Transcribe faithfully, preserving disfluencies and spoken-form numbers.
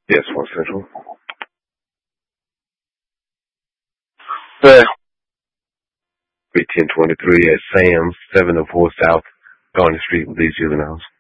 Yes, one Central. Yeah. three ten twenty-three at Sam's, seven oh four South Garden Street with these juveniles.